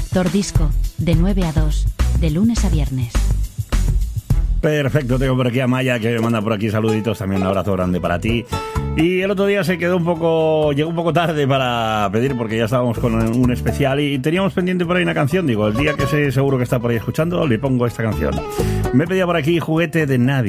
Doctor Disco, de 9 a 2, de lunes a viernes. Perfecto, tengo por aquí a Maya que me manda por aquí saluditos, también un abrazo grande para ti. Y el otro día llegó un poco tarde para pedir porque ya estábamos con un especial y teníamos pendiente por ahí una canción. Digo, el día que sé seguro que está por ahí escuchando, le pongo esta canción. Me pedía por aquí Juguete de Nadie.